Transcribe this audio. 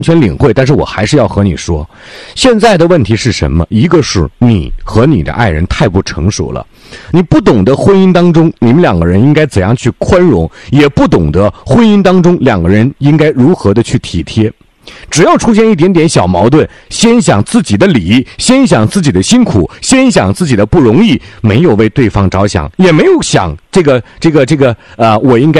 全领会，但是我还是要和你说，现在的问题是什么？一个是你和你的爱人太不成熟了，你不懂得婚姻当中你们两个人应该怎样去宽容，也不懂得婚姻当中两个人应该如何的去体贴。只要出现一点点小矛盾，先想自己的理，先想自己的辛苦，先想自己的不容易，没有为对方着想，也没有想我应该